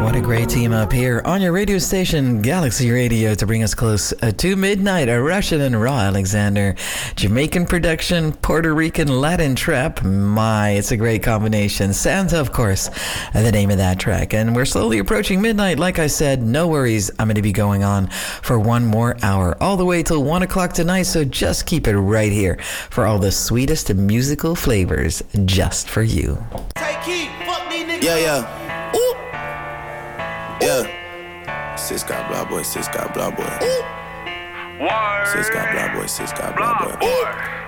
What a great team up here on your radio station, Galaxy Radio, to bring us close to midnight. A Russian and Raw Alexander, Jamaican production, Puerto Rican Latin trap. My, it's a great combination. Santa, of course, the name of that track. And we're slowly approaching midnight. Like I said, no worries. I'm going to be going on for one more hour, all the way till 1 o'clock tonight. So just keep it right here for all the sweetest musical flavors just for you. Take heat, fuck these niggas. Yeah. Ooh. Yeah. Sis got blah boy, sis got blah boy. Sis got blah boy, sis got blah boy.